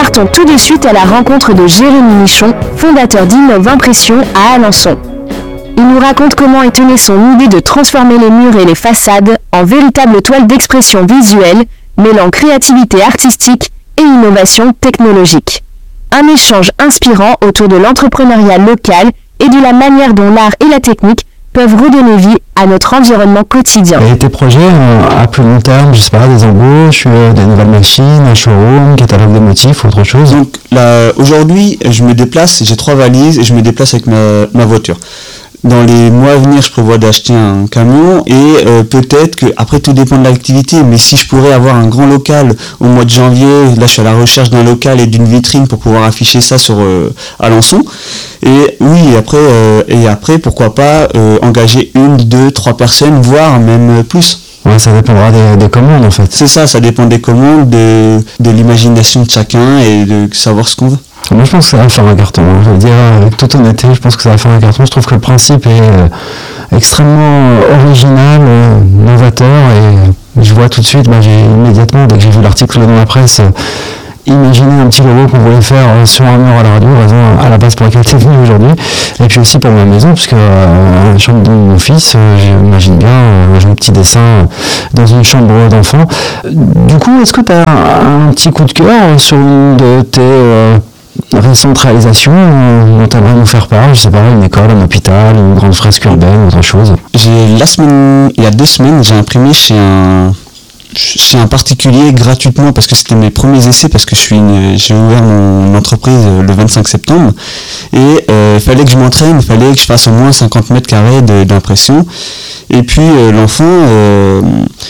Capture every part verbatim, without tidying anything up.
partons tout de suite à la rencontre de Jérémy Michon, fondateur d'Innov Impression à Alençon. Il nous raconte comment est née son idée de transformer les murs et les façades en véritables toiles d'expression visuelle, mêlant créativité artistique et innovation technologique. Un échange inspirant autour de l'entrepreneuriat local et de la manière dont l'art et la technique peuvent redonner vie à notre environnement quotidien. Et tes projets euh, à plus long terme, je sais pas, des embauches, euh, des nouvelles machines, un showroom, catalogue de motifs, autre chose? Donc là, aujourd'hui, je me déplace, j'ai trois valises et je me déplace avec ma, ma voiture. Dans les mois à venir, je prévois d'acheter un camion et euh, peut-être que, après tout dépend de l'activité, mais si je pourrais avoir un grand local au mois de janvier, là je suis à la recherche d'un local et d'une vitrine pour pouvoir afficher ça sur euh, Alençon. Et oui, après, euh, et après pourquoi pas euh, engager une, deux, trois personnes, voire même plus. Ouais, ça dépendra des, des commandes en fait. C'est ça, ça dépend des commandes, de, de l'imagination de chacun et de savoir ce qu'on veut. Moi je pense que ça va faire un carton, hein. Je veux dire avec toute honnêteté, je pense que ça va faire un carton. Je trouve que le principe est euh, extrêmement original, euh, novateur, et je vois tout de suite, bah, j'ai immédiatement, dès que j'ai vu l'article dans la presse, euh, imaginer un petit logo qu'on voulait faire euh, sur un mur à la radio, raison à la base pour laquelle tu es venu aujourd'hui, et puis aussi pour ma maison, puisque euh, la chambre de mon fils, euh, j'imagine bien euh, un petit dessin euh, dans une chambre d'enfant. Du coup, est-ce que tu as un, un petit coup de cœur sur une de tes euh, récente réalisation dont tu aimerais nous faire part, je sais pas, une école, un hôpital, une grande fresque urbaine, autre chose? J'ai la semaine, il y a deux semaines, j'ai imprimé chez un chez un particulier gratuitement parce que c'était mes premiers essais, parce que je suis une, j'ai ouvert mon entreprise le vingt-cinq septembre et il euh, fallait que je m'entraîne, il fallait que je fasse au moins cinquante mètres carrés de, d'impression. Et puis euh, l'enfant euh,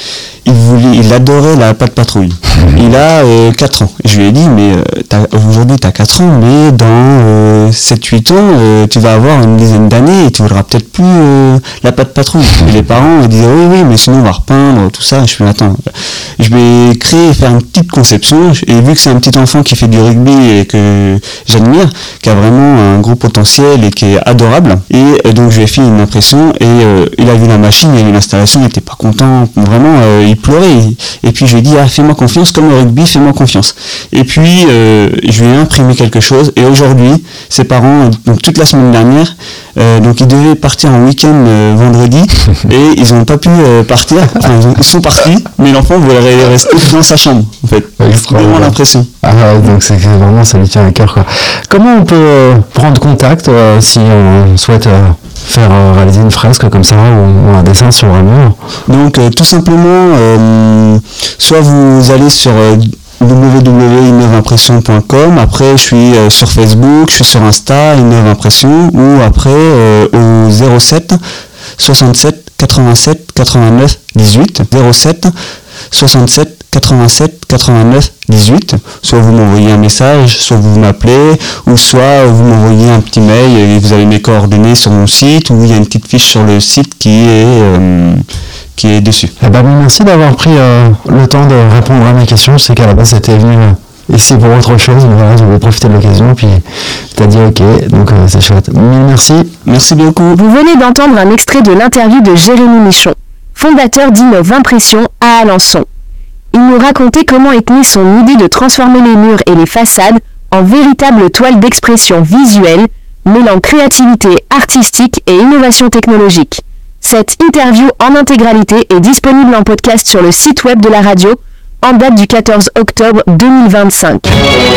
il voulait, il adorait la patte patrouille. Il a euh, quatre ans. Je lui ai dit, mais euh, t'as, aujourd'hui tu as quatre ans, mais dans euh, sept huit ans, euh, tu vas avoir une dizaine d'années et tu voudras peut-être plus euh, la patte patrouille. Et les parents disaient, oui, oui, mais sinon on va repeindre, tout ça. Je fais, attends, je vais créer, faire une petite conception. Et vu que c'est un petit enfant qui fait du rugby et que j'admire, qui a vraiment un gros potentiel et qui est adorable, et euh, donc je lui ai fait une impression et euh, il a vu la machine, il a vu l'installation, il était pas content, vraiment, euh, il pleurait. Et puis je lui ai dit, ah, fais-moi confiance, comme le rugby, fais-moi confiance. Et puis euh, je lui ai imprimé quelque chose, et aujourd'hui ses parents, donc toute la semaine dernière, euh, donc ils devaient partir en week-end euh, vendredi et ils n'ont pas pu euh, partir, enfin ils, ont, ils sont partis, mais l'enfant voulait rester dans sa chambre en fait. C'est vraiment l'impression. Ah ouais, donc c'est vraiment, ça lui tient à cœur quoi. Comment on peut euh, prendre contact euh, si on souhaite euh, faire euh, réaliser une fresque comme ça ou, ou un dessin sur un mur? Donc euh, tout simplement, euh, soit vous allez sur euh, w w w point innov impression point com, après je suis euh, sur Facebook, je suis sur Insta, Innov Impression, ou après euh, au zéro sept soixante-sept quatre-vingt-sept quatre-vingt-neuf dix-huit, zéro sept soixante-sept quatre-vingt-sept quatre-vingt-neuf dix-huit, soit vous m'envoyez un message, soit vous m'appelez, ou soit vous m'envoyez un petit mail et vous avez mes coordonnées sur mon site, ou il y a une petite fiche sur le site qui est euh, qui est dessus. Eh ben, merci d'avoir pris euh, le temps de répondre à mes questions. Je sais qu'à la base c'était venu euh, ici pour autre chose, mais voilà, je voulais profiter de l'occasion, puis tu as dit ok, donc euh, c'est chouette. Merci. Merci beaucoup. Vous venez d'entendre un extrait de l'interview de Jérémy Michon, fondateur d'Innov Impression à Alençon. Il nous racontait comment est née son idée de transformer les murs et les façades en véritables toiles d'expression visuelle, mêlant créativité artistique et innovation technologique. Cette interview en intégralité est disponible en podcast sur le site web de la radio en date du quatorze octobre deux mille vingt-cinq.